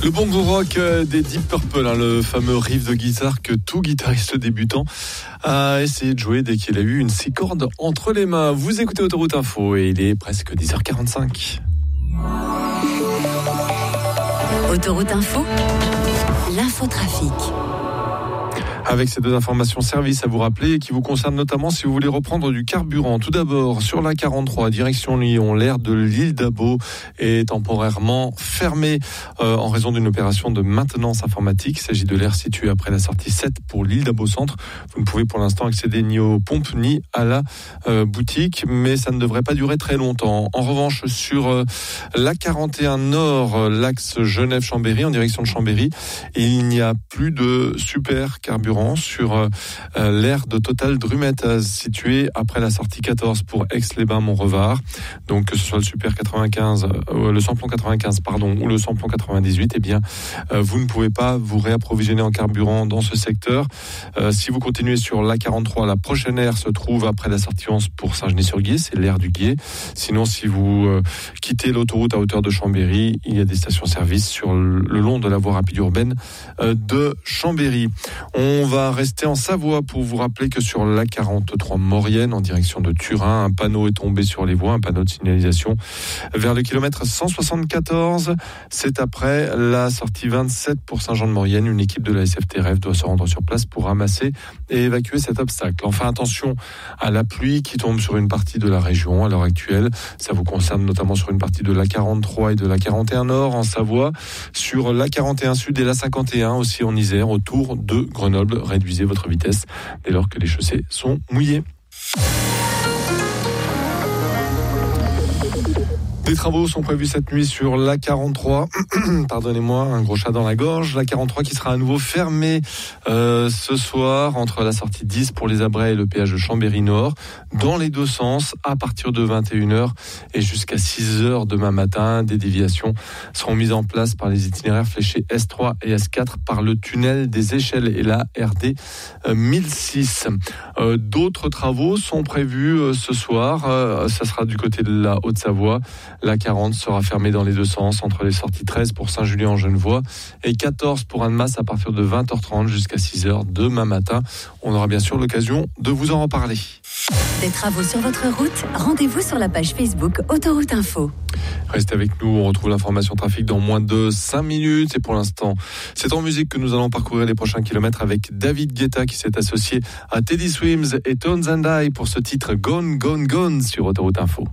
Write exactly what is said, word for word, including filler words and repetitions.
Le bon gros rock des Deep Purple, hein, le fameux riff de guitare que tout guitariste débutant a essayé de jouer dès qu'il a eu une six cordes entre les mains. Vous écoutez Autoroute Info et il est presque dix heures quarante-cinq. Autoroute Info, l'infotrafic. Avec ces deux informations services à vous rappeler qui vous concernent notamment si vous voulez reprendre du carburant. Tout d'abord, sur la quarante-trois, direction Lyon, l'aire de l'île d'Abo est temporairement fermée euh, en raison d'une opération de maintenance informatique. Il s'agit de l'aire située après la sortie sept pour l'île d'Abo Centre. Vous ne pouvez pour l'instant accéder ni aux pompes ni à la euh, boutique, mais ça ne devrait pas durer très longtemps. En revanche, sur euh, la quarante et un Nord, euh, l'axe Genève-Chambéry, en direction de Chambéry, il n'y a plus de super carburant sur euh, l'aire de Total Drumettaz, située après la sortie quatorze pour Aix-les-Bains-Montrevard. Donc que ce soit le Super quatre-vingt-quinze, euh, le samplon quatre-vingt-quinze pardon, ou le samplon quatre-vingt-dix-huit, eh bien euh, vous ne pouvez pas vous réapprovisionner en carburant dans ce secteur. Euh, si vous continuez sur l'A quarante-trois, la prochaine aire se trouve après la sortie onze pour Saint-Genis-sur-Guiers, c'est l'aire du Guiers. Sinon, si vous euh, quittez l'autoroute à hauteur de Chambéry, il y a des stations-service sur le, le long de la voie rapide urbaine euh, de Chambéry. On On va rester en Savoie pour vous rappeler que sur l'A quarante-trois Maurienne, en direction de Turin, un panneau est tombé sur les voies, un panneau de signalisation vers le kilomètre cent soixante-quatorze. C'est après la sortie vingt-sept pour Saint-Jean-de-Maurienne. Une équipe de la S F T R F doit se rendre sur place pour ramasser et évacuer cet obstacle. Enfin, attention à la pluie qui tombe sur une partie de la région à l'heure actuelle. Ça vous concerne notamment sur une partie de l'A quarante-trois et de l'A quarante et un Nord en Savoie, sur l'A quarante et un Sud et l'A cinquante et un aussi en Isère, autour de Grenoble. Réduisez votre vitesse dès lors que les chaussées sont mouillées. Des travaux sont prévus cette nuit sur l'A quarante-trois. Pardonnez-moi, un gros chat dans la gorge. L'A quarante-trois qui sera à nouveau fermée euh, ce soir entre la sortie dix pour les Abrets et le péage de Chambéry-Nord, dans les deux sens, à partir de vingt et une heures et jusqu'à six heures demain matin. Des déviations seront mises en place par les itinéraires fléchés S trois et S quatre par le tunnel des Échelles et la R D euh, mille six. Euh, d'autres travaux sont prévus euh, ce soir. Euh, ça sera du côté de la Haute-Savoie. L'A quarante sera fermée dans les deux sens entre les sorties treize pour Saint-Julien-en-Genevois et quatorze pour Annemasse à partir de vingt heures trente jusqu'à six heures demain matin. On aura bien sûr l'occasion de vous en reparler. Des travaux sur votre route, rendez-vous sur la page Facebook Autoroute Info. Restez avec nous, on retrouve l'information trafic dans moins de cinq minutes. Et pour l'instant, c'est en musique que nous allons parcourir les prochains kilomètres avec David Guetta qui s'est associé à Teddy Swims et Tones and I pour ce titre Gone, Gone, Gone sur Autoroute Info.